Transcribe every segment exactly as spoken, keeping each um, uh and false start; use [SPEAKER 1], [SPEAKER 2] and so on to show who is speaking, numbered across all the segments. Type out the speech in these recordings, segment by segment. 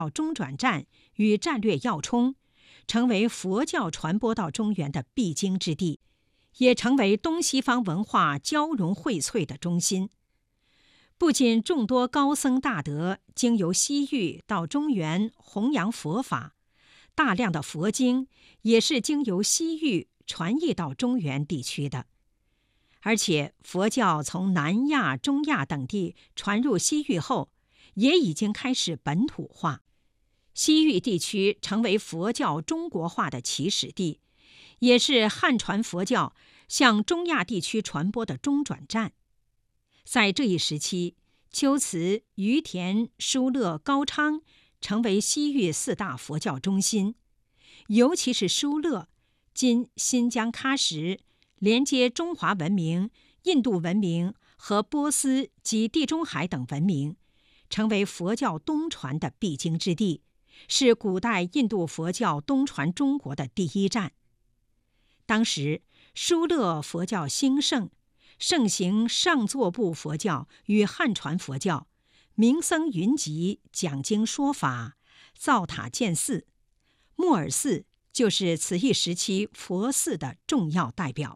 [SPEAKER 1] 中转站与战略要冲，成为佛教传播到中原的必经之地，也成为东西方文化交融荟萃的中心。不仅众多高僧大德经由西域到中原弘扬佛法，大量的佛经也是经由西域传译到中原地区的。而且佛教从南亚、中亚等地传入西域后，也已经开始本土化。西域地区成为佛教中国化的起始地，也是汉传佛教向中亚地区传播的中转站。在这一时期，龟兹、于田、疏勒、高昌成为西域四大佛教中心，尤其是疏勒，今新疆喀什，连接中华文明、印度文明和波斯及地中海等文明，成为佛教东传的必经之地，是古代印度佛教东传中国的第一站。当时疏勒佛教兴盛，盛行上座部佛教与汉传佛教，名僧云集，讲经说法，造塔建寺。木尔寺就是此一时期佛寺的重要代表。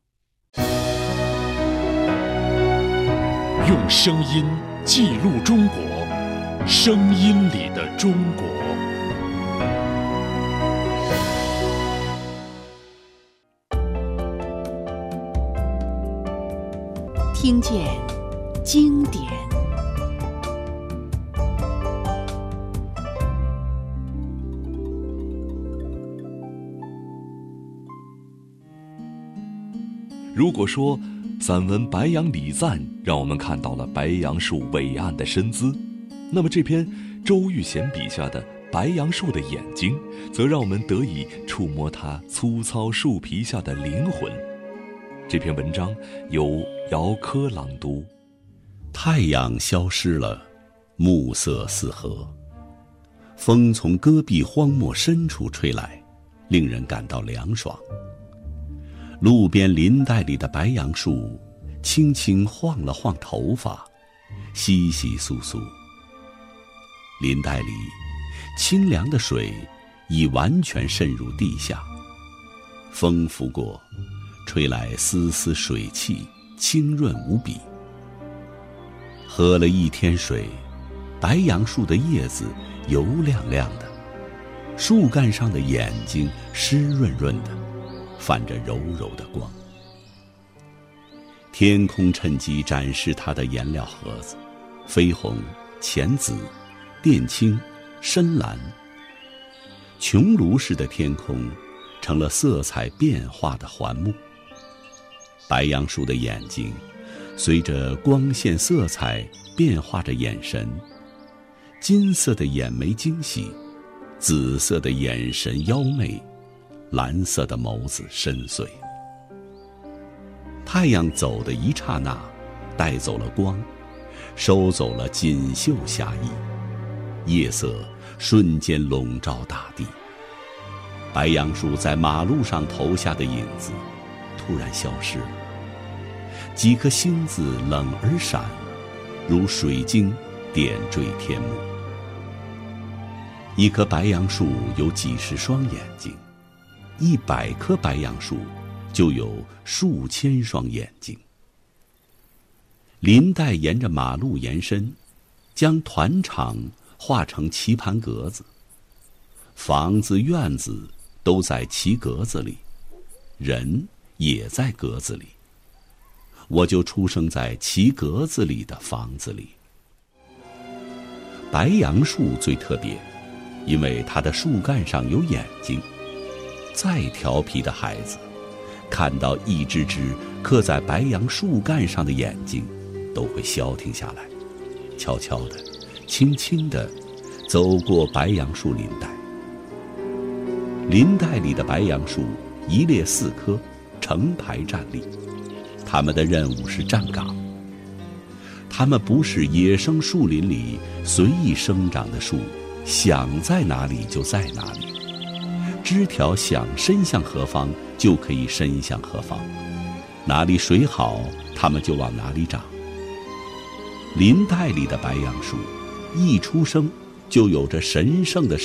[SPEAKER 2] 用声音记录中国，声音里的中国。
[SPEAKER 3] 听见经典。
[SPEAKER 4] 如果说散文《白杨礼赞》让我们看到了白杨树伟岸的身姿，那么这篇周玉贤笔下的白杨树的眼睛，则让我们得以触摸它粗糙树皮下的灵魂。这篇文章由姚科朗读。
[SPEAKER 5] 太阳消失了，暮色四合，风从戈壁荒漠深处吹来，令人感到凉爽。路边林带里的白杨树轻轻晃了晃头发，稀稀疏疏。林带里清凉的水已完全渗入地下，风拂过，吹来丝丝水汽，清润无比。喝了一天水，白杨树的叶子油亮亮的，树干上的眼睛湿润润的，泛着柔柔的光。天空趁机展示它的颜料盒子，绯红、浅紫、靛青、深蓝。穹庐式的天空成了色彩变化的环幕。白杨树的眼睛随着光线色彩变化着眼神，金色的眼眉惊喜，紫色的眼神妖媚，蓝色的眸子深邃。太阳走的一刹那，带走了光，收走了锦绣侠义，夜色瞬间笼罩大地。白杨树在马路上投下的影子突然消失了，几颗星子冷而闪，如水晶点缀天幕。一棵白杨树有几十双眼睛，一百棵白杨树就有数千双眼睛。林带沿着马路延伸，将团场画成棋盘格子，房子院子都在棋格子里，人也在格子里。我就出生在棋格子里的房子里。白杨树最特别，因为它的树干上有眼睛。再调皮的孩子，看到一只只刻在白杨树干上的眼睛，都会消停下来，悄悄地、轻轻地走过白杨树林带。林带里的白杨树一列四棵，成排站立。它们的任务是站岗。它们不是野生树林里随意生长的树，想在哪里就在哪里，枝条想伸向何方就可以伸向何方，哪里水好，它们就往哪里长。林带里的白杨树，一出生就有着神圣的